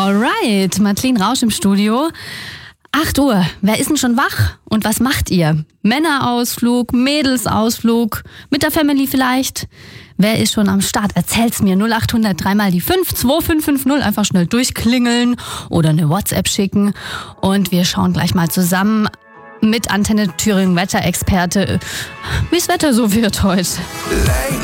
Alright, Madeleine Rausch im Studio. 8 Uhr, wer ist denn schon wach und was macht ihr? Männerausflug, Mädelsausflug, mit der Family vielleicht? Wer ist schon am Start? Erzähl's mir. 0800 3 mal die 5 2550. Einfach schnell durchklingeln oder eine WhatsApp schicken. Und wir schauen gleich mal zusammen mit Antenne Thüringen Wetterexperte, wie das Wetter so wird heute.